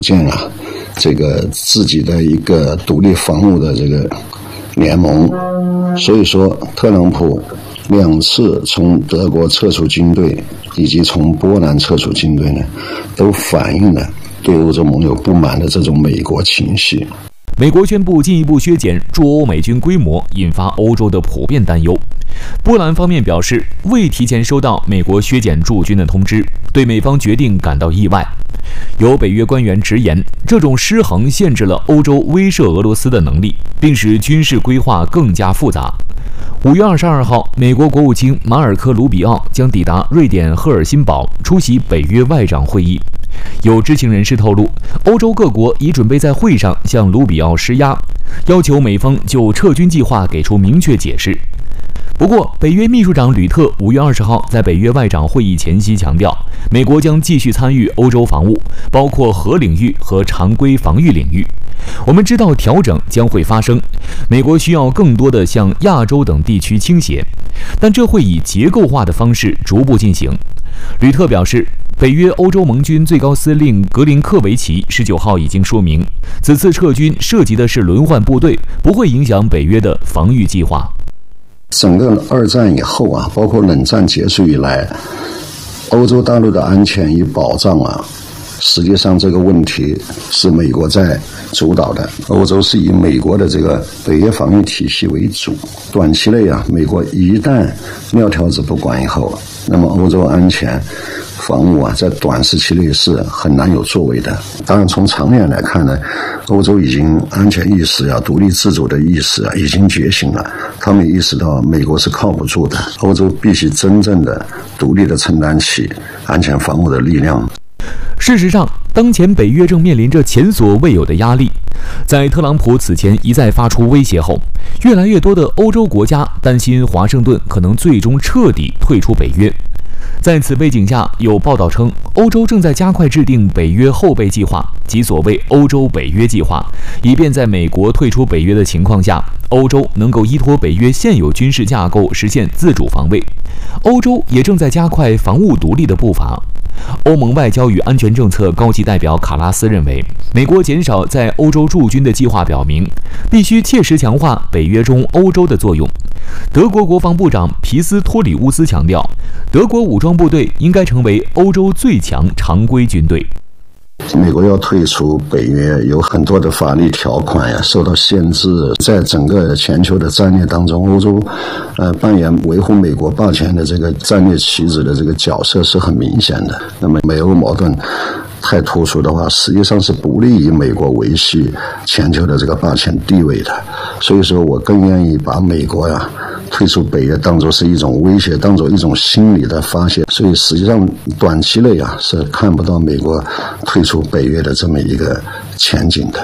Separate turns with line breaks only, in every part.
建这个自己的一个独立防务的这个联盟。所以说，特朗普2次从德国撤出军队，以及从波兰撤出军队呢，都反映了对欧洲盟友不满的这种美国情绪。
美国宣布进一步削减驻欧美军规模，引发欧洲的普遍担忧。波兰方面表示，未提前收到美国削减驻军的通知，对美方决定感到意外。有北约官员直言，这种失衡限制了欧洲威慑俄罗斯的能力，并使军事规划更加复杂。5月22号，美国国务卿马尔科·卢比奥将抵达瑞典赫尔辛堡，出席北约外长会议。有知情人士透露，欧洲各国已准备在会上向卢比奥施压，要求美方就撤军计划给出明确解释。不过，北约秘书长吕特5月20号在北约外长会议前夕强调，美国将继续参与欧洲防务，包括核领域和常规防御领域。我们知道调整将会发生，美国需要更多的向亚洲等地区倾斜，但这会以结构化的方式逐步进行。吕特表示，北约欧洲盟军最高司令格林科维奇19号已经说明，此次撤军涉及的是轮换部队，不会影响北约的防御计划。
整个2战以后包括冷战结束以来，欧洲大陆的安全与保障实际上这个问题是美国在主导的。欧洲是以美国的这个北约防御体系为主，短期内美国一旦撂挑子不管以后，那么欧洲安全防务在短时期内是很难有作为的。当然从长远来看呢，欧洲已经安全意识独立自主的意识已经觉醒了，他们意识到美国是靠不住的，欧洲必须真正的独立的承担起安全防务的力量。
事实上，当前北约正面临着前所未有的压力。在特朗普此前一再发出威胁后，越来越多的欧洲国家担心华盛顿可能最终彻底退出北约。在此背景下，有报道称，欧洲正在加快制定北约后备计划，即所谓欧洲北约计划，以便在美国退出北约的情况下，欧洲能够依托北约现有军事架构实现自主防卫。欧洲也正在加快防务独立的步伐。欧盟外交与安全政策高级代表卡拉斯认为，美国减少在欧洲驻军的计划表明，必须切实强化北约中欧洲的作用。德国国防部长皮斯托里乌斯强调，德国武装部队应该成为欧洲最强常规军队。
美国要退出北约，有很多的法律条款受到限制。在整个全球的战略当中，欧洲扮演维护美国霸权的这个战略棋子的这个角色是很明显的。那么美欧矛盾太突出的话，实际上是不利于美国维系全球的这个霸权地位的。所以说我更愿意把美国退出北约当作是一种威胁，当作一种心理的发泄。所以实际上短期内是看不到美国退出北约的这么一个前景的。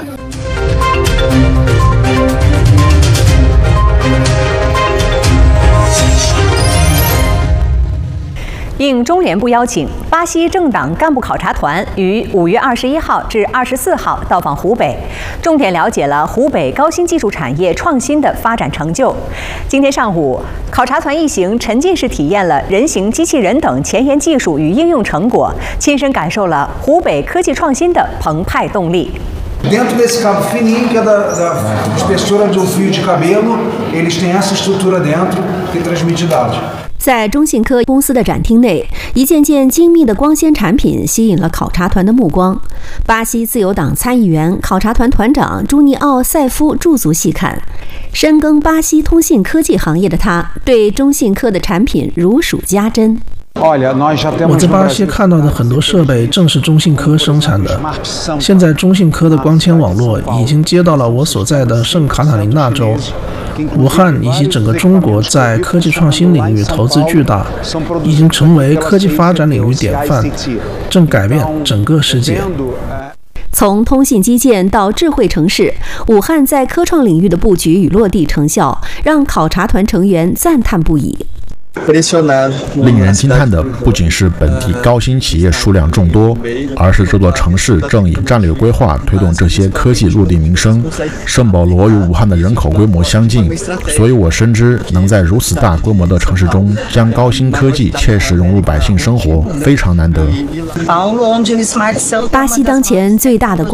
应中联部邀请，巴西政党干部考察团于5月21号至24号到访湖北，重点了解了湖北高新技术产业创新的发展成就。今天上午，考察团一行沉浸式体验了人形机器人等前沿技术与应用成果，亲身感受了湖北科技创新的澎湃动力。
Dentro desse cabo fininho, que é da espessura de fio de cabelo, eles têm essa estrutura dentro que transmite dados.
在中信科公司的展厅内，一件件精密的光纤产品吸引了考察团的目光。巴西自由党参议员、考察团团长朱尼奥·塞夫驻足细看，深耕巴西通信科技行业的他，对中信科的产品如数家珍。
我在巴西看到的很多设备正是中信科生产的。现在中信科的光纤网络已经接到了我所在的圣卡塔琳娜州。武汉以及整个中国在科技创新领域投资巨大，已经成为科技发展领域典范，正改变整个世界。
从通信基建到智慧城市，武汉在科创领域的布局与落地成效，让考察团成员赞叹不已。
令人惊叹的不仅是本地高新企业数量众多，而是这座城市正以战略规划推动这些科技落地民生。圣保罗与武汉的人口规模相近，所以我深知能在如此大规模的城市中将高新科技切实融入百姓生活，非常难得。
巴西当前最大的